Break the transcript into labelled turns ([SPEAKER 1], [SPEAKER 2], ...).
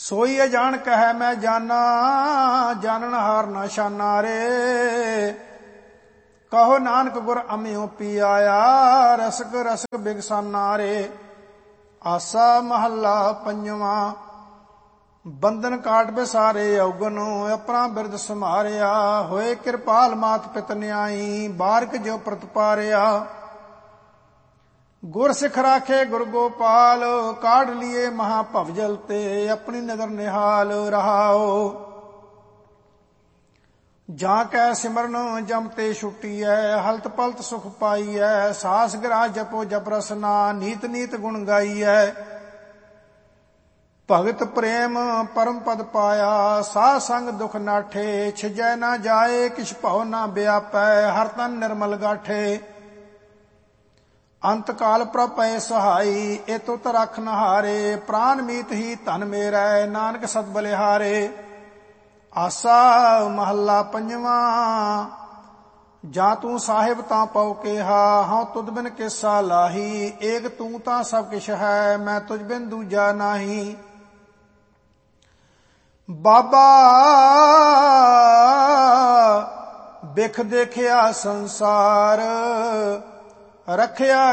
[SPEAKER 1] सोई अजान कहे मैं जाना, जानन हार ना शाना रे। कहो नानक गुर अम्यो पी आया, रसक रसक बिगसाना रे। आसा महला पंजवा। बंधन काट बिसारे अवगन, अपना बिरद समारिया। होए कृपाल मात पित न्याई, बारक जो प्रतपारिया। गुर सिख राखे गुरु गोपाल, काढ़ लिए महाभवजल ते। अपनी नदर निहाल रहाओ, जाकै सिमरन जमते छुट्टी है। हलत पलत सुख पाई है, सास गिरा जपो जप रसना। नीत नीत गुण गाई है, भगत प्रेम परम पद पाया। साध संग दुख नाठे, छिजै ना जाए किछ भव ना व्यापै। हर तन निर्मल गाठे, अंत काल प्रभ पै सहाई। ए तुत रख नहारे, प्राण मीत ही धन मेरै। नानक सत बलिहारे। आसा महला पंजवा। जा तू साहिब तां पौ केहा, हाँ तुद बिन किसा लाही। एक तू तां सब किश है, मैं तुझ बिन दूजा नाही। बाबा बिख देखिया संसार, रखिया